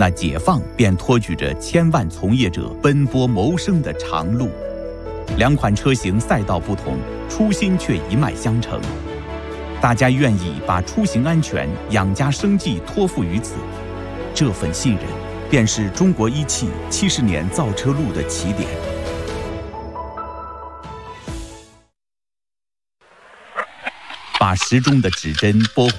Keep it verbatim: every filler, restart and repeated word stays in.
那解放便托举着千万从业者奔波谋生的长路。两款车型赛道不同，初心却一脉相承。大家愿意把出行安全、养家生计托付于此，这份信任，便是中国一汽七十年造车路的起点。把时钟的指针拨回